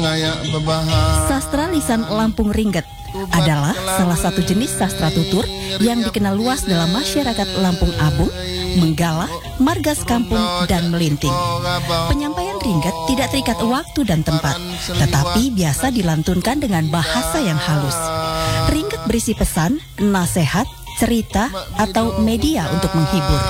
Sastra lisan Lampung Ringget adalah salah satu jenis sastra tutur yang dikenal luas dalam masyarakat Lampung Abung, Menggala, Margas Kampung, dan Melinting. Penyampaian ringget tidak terikat waktu dan tempat, tetapi biasa dilantunkan dengan bahasa yang halus. Ringget berisi pesan, nasihat, cerita, atau media untuk menghibur.